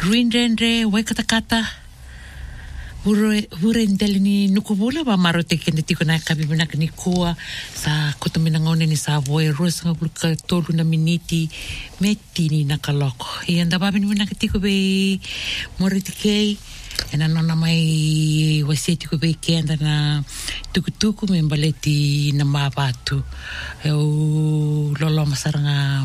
Ruindrendre wekatakata Urendelini nukubula ba marote kene tiko na kabibuna ni kua sa kotamina ngone ni sa voe rosa ngabulka tolu na miniti metini na kaloko. Ianda babini muna tiko be moritike ena nona mai waseti ko be kenda na tukutuku membaleti na mabatu. Lolo masaranga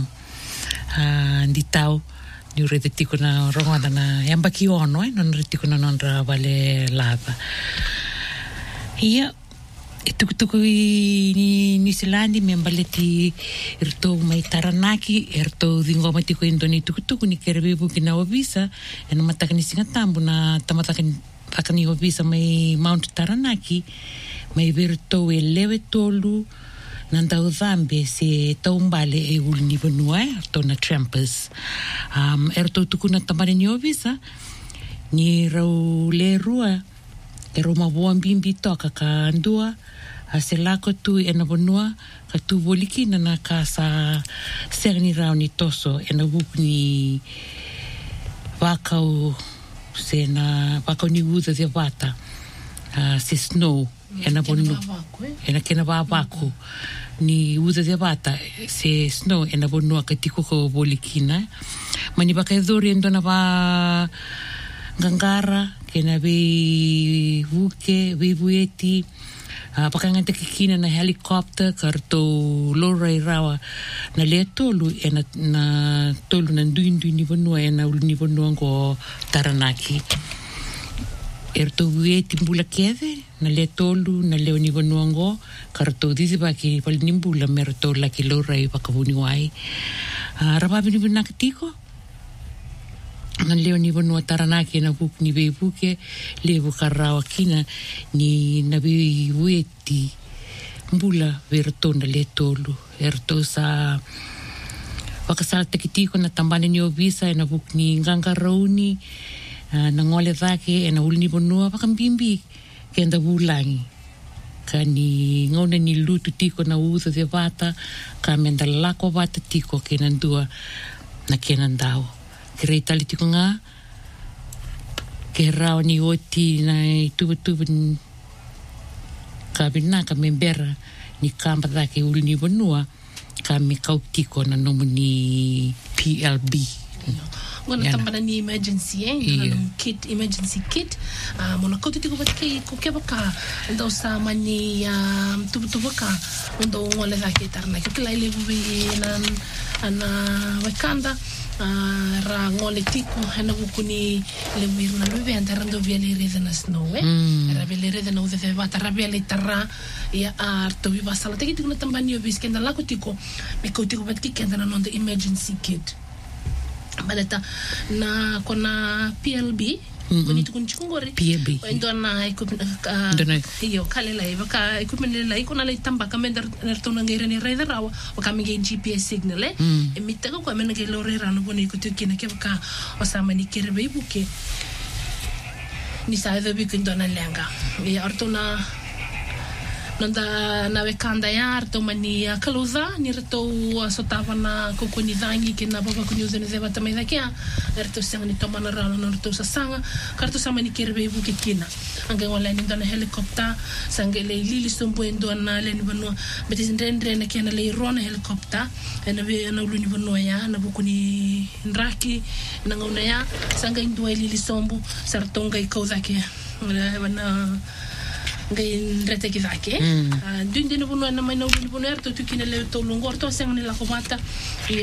nditau ni urete tiko na rongoda na yamba ki ono non retiko na nondra vale lava ia tukutuku ni New Zealand membaleti irto mai Taranaki irto dingo mai tiko indoni tukutuku ni kerebebu kina obisa ena matakani singatambu na tamatakani takani obisa mai Mount Taranaki mai virto elewe tolu nanda uzambe se taumbale e ulni vanua tona trampers erto tukuna tambane ni ovisa ni rau le rua e roma boambimbi toka ka ndua aselako tu ena vanua ka tu voliki na kasa serni rau ni toso ena vukni vakau sena vakau ni uza de vata se snow ena bonu ena kena vaku ni uza de vata se snow ena bonu akatiko ko bolikina mani baka dori ndona va ngangara kena be vuke be bueti baka ngante kikina na helicopter karto lorai rawa na le tolu ena na tolu na nduindu ni bonu ena ulni bonu ngo Taranaki erto bueti mbula keve na le tolu na le oni vanuango karto disi baki pal nimbula merto la kilora i pakavuni wai raba bini binakatiko na le oni vanua Taranaki na buk ni bebuke le bukarawa kina ni na bueti mbula verto na le tolu erto sa wakasalta kitiko na tambane ni obisa na buk ni ngangarauni na ngole zake ena ulni bonua pakambimbi kenda bulangi kani ngone ni lutu tiko na uza de vata ka menda lako vata tiko kena ndua na kena ndao kreitali tiko nga ke rao ni oti na tubu ka binaka membera ni kamba zake ulni bonua ka me kau tiko na nomu ni PLB Ngona tambana ni emergency kit emergency kit mona koti tiko batke ko kebaka ndo sa mani tubaka ndo ngole zake tarna kila ile bubi ana wakanda ra ngole tiko hana bukuni le mirna lube andarando viale redana snow ra viale redana ude vata ra viale tarra ya arto viva sala tiki tiko tambani obiskenda la kotiko me kotiko batke kenda na non emergency kit baleta na kona PLB bonito kun chungori PLB ndo na iyo kalela baka equipment la ikona la tamba kamenda nertona ngere ni raider rawa wakamige GPS signal emitaka kwa menage lore rano boni kutukina ke baka osama ni kerbe ibuke ni saida bikindo na lenga ya artona nanda na wekanda ya arto mani kaluza ni reto sotava na kokoni dangi ke na baba kunyuze ne zeva tamai dakia reto sanga ni tomana rano no reto sanga karto sama ni kerbe ibu kina anga wala ni ndana helicopter sanga le lili sombo endo na le ni bano beti ndendre na kena le rona helicopter na be na uluni bano ya na bukuni ndraki na ngona ya sanga ndo lili sombo sartonga ikauza ke bana ngai ndrete kizake dinde no buno na mai no buno erto tukine le to longor to sanga ni la kobata